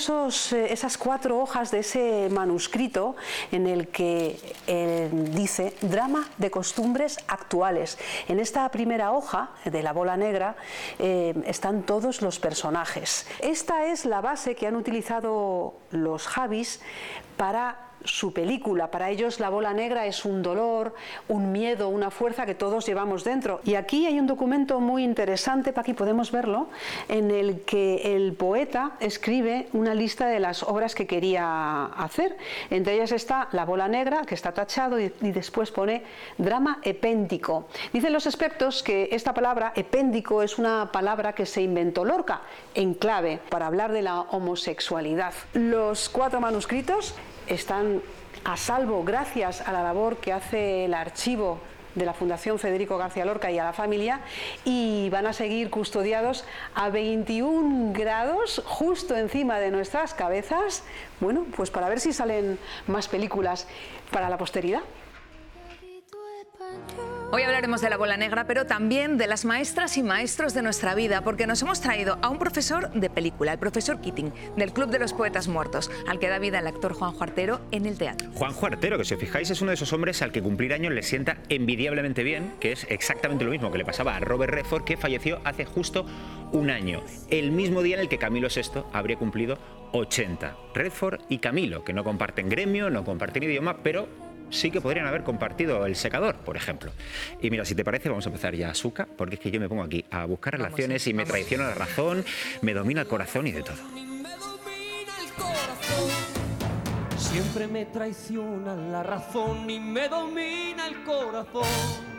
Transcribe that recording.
esas 4 hojas de ese manuscrito en el que dice drama de costumbres actuales. En esta primera hoja de la bola negra están todos los personajes. Esta es la base que han utilizado los Javis para su película. Para ellos la bola negra es un dolor, un miedo, una fuerza que todos llevamos dentro. Y aquí hay un documento muy interesante, aquí podemos verlo, en el que el poeta escribe una lista de las obras que quería hacer. Entre ellas está La bola negra, que está tachado, y después pone drama epéndico. Dicen los expertos que esta palabra epéndico es una palabra que se inventó Lorca en clave para hablar de la homosexualidad. Los 4 manuscritos están a salvo gracias a la labor que hace el archivo de la Fundación Federico García Lorca y a la familia, y van a seguir custodiados a 21 grados justo encima de nuestras cabezas, bueno, pues para ver si salen más películas para la posteridad. Hoy hablaremos de la bola negra, pero también de las maestras y maestros de nuestra vida, porque nos hemos traído a un profesor de película, el profesor Keating, del Club de los Poetas Muertos, al que da vida el actor Juanjo Artero en el teatro. Juanjo Artero, que si os fijáis es uno de esos hombres al que cumplir años le sienta envidiablemente bien, que es exactamente lo mismo que le pasaba a Robert Redford, que falleció hace justo un año, el mismo día en el que Camilo VI habría cumplido 80. Redford y Camilo, que no comparten gremio, no comparten idioma, pero sí que podrían haber compartido el secador, por ejemplo. Y mira, si te parece, vamos a empezar ya, Suka, porque es que yo me pongo aquí a buscar relaciones y me traiciona la razón, me domina el corazón y de todo. Siempre me traiciona la razón y me domina el corazón.